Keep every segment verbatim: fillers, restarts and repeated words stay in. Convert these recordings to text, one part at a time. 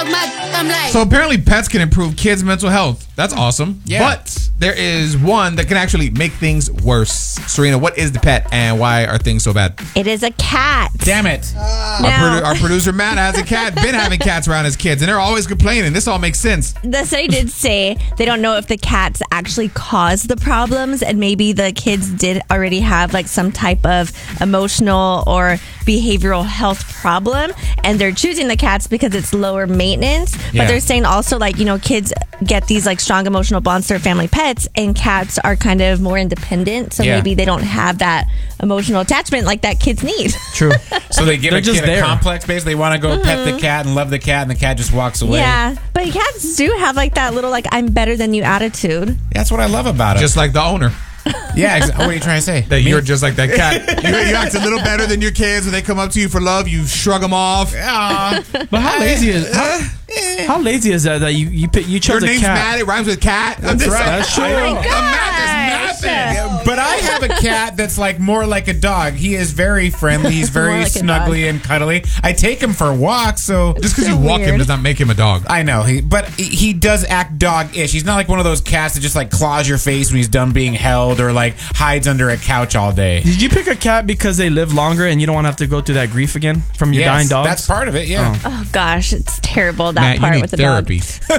hug my I'm like. So apparently pets can improve kids' mental health. That's awesome. Yeah. But there is one that can actually make things worse. Serena, what is the pet and why are things so bad? It is a cat. Damn it. Our, Now, produ- our producer Matt has a cat, been having cats around his kids, and they're always complaining. This all makes sense. the study did say they don't know if the cats actually caused the problems, and maybe the kids did already have like some type of emotional or behavioral health problem, and they're choosing the cats because it's lower maintenance. But Yeah. they're saying also, like, you know, kids get these like strong emotional bonds to their family pets, and cats are kind of more independent, so Yeah. maybe they don't have that emotional attachment like that kids need. True. So they give They're a just kid a there. complex. Basically, they want to go pet the cat and love the cat, and the cat just walks away. Yeah, but cats do have like that little like I'm better than you attitude. That's what I love about it. Just like the owner. yeah. Ex- what are you trying to say? That Me? you're just like that cat. you, you act a little better than your kids when they come up to you for love. You shrug them off. Aw. But how lazy is how, how lazy is that that you you pick, you Your chose a name's cat? Matt. It rhymes with cat. I'm just right. That's true. I know. Oh my The Matt is gosh. nothing. Yeah, but I have a cat that's like more like a dog. He is very friendly. He's very More like a snuggly and cuddly. I take him for walks, so Just because So you walk him weird. does not make him a dog. I know. He, but he, he does act dog-ish. He's not like one of those cats that just like claws your face when he's done being held, or like hides under a couch all day. Did you pick a cat because they live longer and you don't want to have to go through that grief again from your Yes, dying dogs? that's part of it. Yeah. Oh gosh, it's terrible that Matt, you part need with the therapy.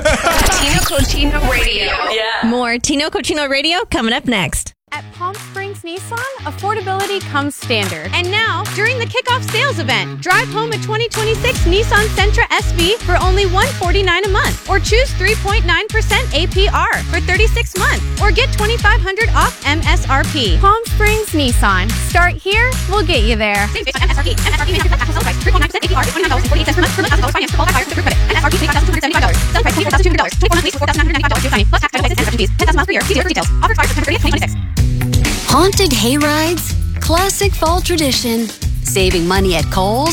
Tino Cochino Radio. Yeah. dog. More Tino Cochino Radio coming up next. At Palm Springs Nissan, affordability comes standard. And now, during the kickoff sales event, drive home a twenty twenty-six Nissan Sentra S V for only one hundred forty-nine dollars a month, or choose three point nine percent A P R for thirty-six months, or get twenty-five hundred dollars off M S R P. Palm Springs Nissan. Start here, we'll get you there. M S R P. M S R P may not reflect actual sales price. three point nine percent A P R. twenty-nine dollars and forty-eight cents per month. For one thousand dollars finance to qualify buyers with approved credit. M S R P twenty-five thousand two hundred seventy-five dollars. Sales price twenty-four thousand two hundred dollars. twenty-four month lease for four thousand nine hundred ninety-five dollars due financing. Plus tax, title, license, and inspection fees. ten thousand miles per year. See dealer for details. Offer expires September thirtieth, twenty twenty-six. Haunted hay rides, classic fall tradition. Saving money at Kohl's